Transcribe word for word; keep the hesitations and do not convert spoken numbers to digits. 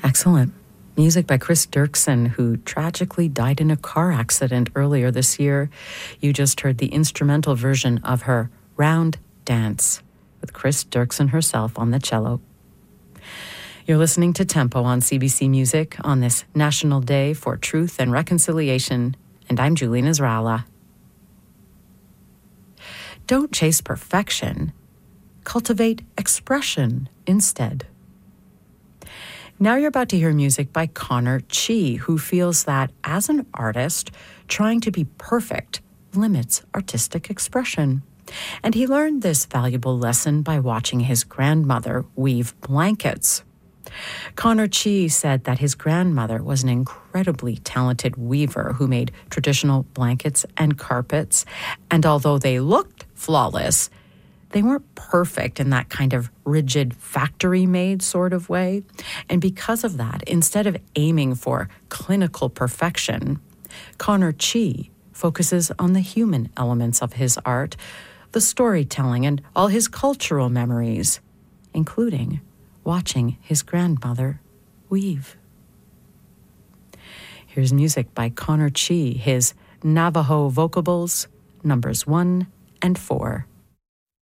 Excellent. Music by Chris Dirksen, who tragically died in a car accident earlier this year. You just heard the instrumental version of her Round Dance with Chris Dirksen herself on the cello. You're listening to Tempo on C B C Music on this National Day for Truth and Reconciliation, and I'm Julie Nasrallah. Don't chase perfection. Cultivate expression instead. Now you're about to hear music by Connor Chi, who feels that as an artist, trying to be perfect limits artistic expression. And he learned this valuable lesson by watching his grandmother weave blankets. Connor Chi said that his grandmother was an incredibly talented weaver who made traditional blankets and carpets, and although they looked flawless, they weren't perfect in that kind of rigid factory-made sort of way. And because of that, instead of aiming for clinical perfection, Connor Chi focuses on the human elements of his art, the storytelling, and all his cultural memories, including watching his grandmother weave. Here's music by Connor Chi, his Navajo Vocables, numbers one and four.